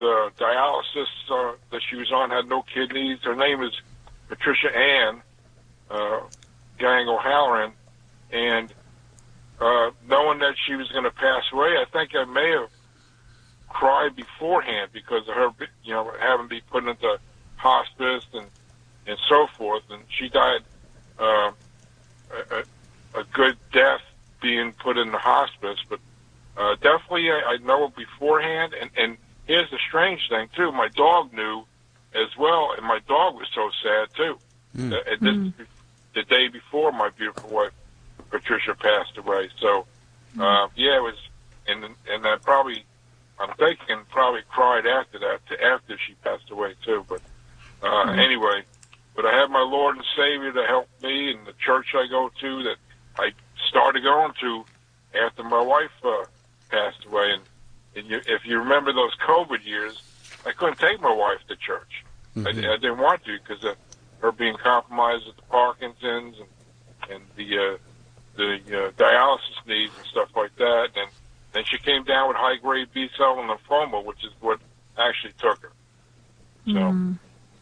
the dialysis that she was on had no kidneys. Her name is Patricia Ann Gang O'Halloran, and knowing that she was going to pass away, I think I may have cried beforehand because of her, having to be put into hospice and so forth. And she died a good death being put in the hospice, but definitely I know beforehand. And here's the strange thing too: my dog knew as well, and my dog was so sad too. The day before my beautiful wife Patricia passed away. So yeah, it was, and I I'm thinking probably cried after that, after she passed away too. But anyway, but I have my Lord and Savior to help me, and the church I go to that I started going to after my wife passed away. And if you remember those COVID years, I couldn't take my wife to church. I didn't want to because of her being compromised with the Parkinson's and the dialysis needs and stuff like that. And then she came down with high-grade B-cell lymphoma, which is what actually took her. So,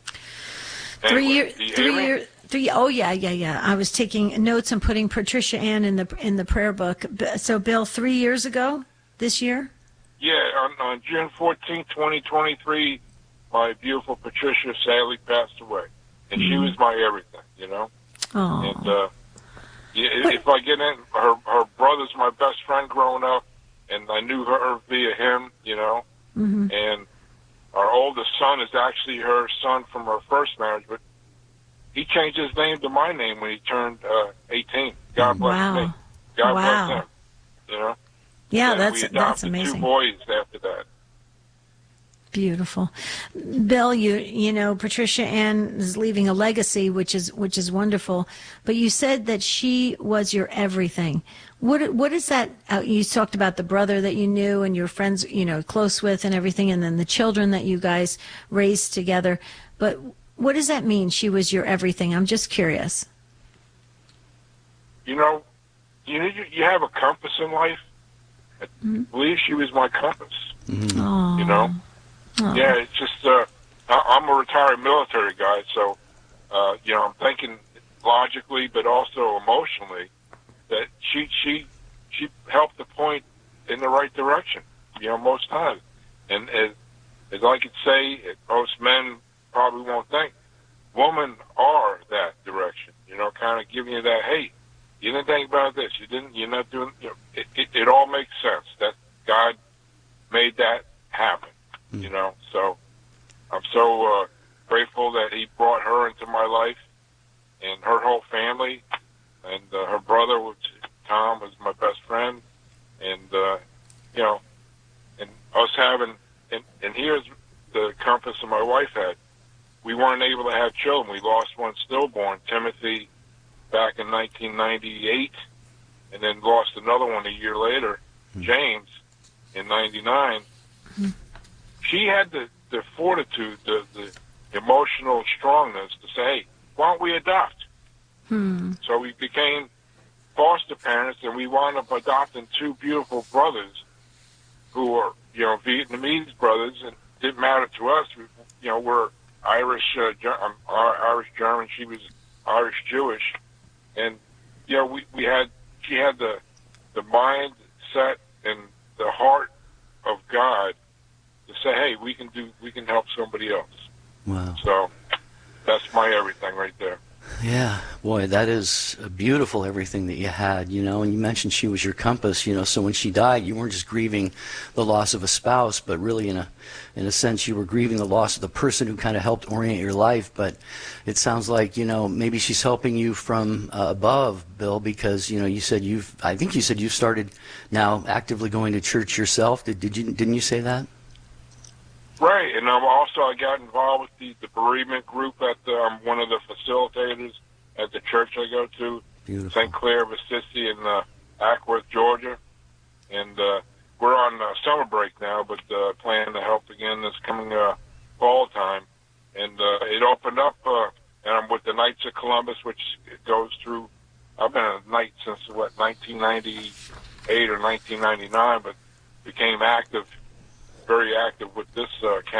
anyway, 3 years. Oh yeah. I was taking notes and putting Patricia Ann in the prayer book. So, Bill, 3 years ago, this year. Yeah, on June 14, 2023, my beautiful Patricia sadly passed away, and she was my everything, Oh. And if I get in, her brother's my best friend growing up, and I knew her via him, And our oldest son is actually her son from her first marriage, but he changed his name to my name when he turned 18. God bless me. God bless him. Yeah, and we that's adopted amazing. 2 boys after that. Beautiful. Bill, Patricia Ann is leaving a legacy, which is wonderful. But you said that she was your everything. What is that? You talked about the brother that you knew and your friends, close with and everything, and then the children that you guys raised together. But what does that mean? She was your everything. I'm just curious. You have a compass in life. I believe she was my compass. Oh. Yeah, it's just I'm a retired military guy, so I'm thinking logically, but also emotionally that she helped the point in the right direction. Most times, and as I could say, most men probably won't think. Women are that direction. Kind of giving you that. Hey, you didn't think about this. You're not doing. It all makes sense. That God made that happen. So I'm so grateful that He brought her into my life and her whole family, and her brother, which Tom, was my best friend, and and us having, and here's the compass that my wife had. We weren't able to have children. We lost one stillborn, Timothy, back in 1998, and then lost another one a year later, James, in 99. She had the fortitude, the emotional strongness to say, hey, why don't we adopt? So we became foster parents, and we wound up adopting 2 beautiful brothers who were, Vietnamese brothers, and it didn't matter to us. We're Irish, I'm Irish German. She was Irish Jewish, and she had the mindset and the heart of God to say, hey, we can help somebody else. Wow. So that's my everything right there. Yeah, boy, that is a beautiful everything that you had, and you mentioned she was your compass, so when she died, you weren't just grieving the loss of a spouse, but really in a sense you were grieving the loss of the person who kind of helped orient your life. But it sounds like, maybe she's helping you from above, Bill, because, you said I think you said you've started now actively going to church yourself. Didn't you say that? Right, and I got involved with the bereavement group at I'm one of the facilitators at the church I go to, St. Clair of Assisi in Ackworth, Georgia, and we're on summer break now, but plan to help again this coming fall time, and it opened up, and I'm with the Knights of Columbus, which goes through. I've been a Knight since 1998 or 1999, but became active very active with this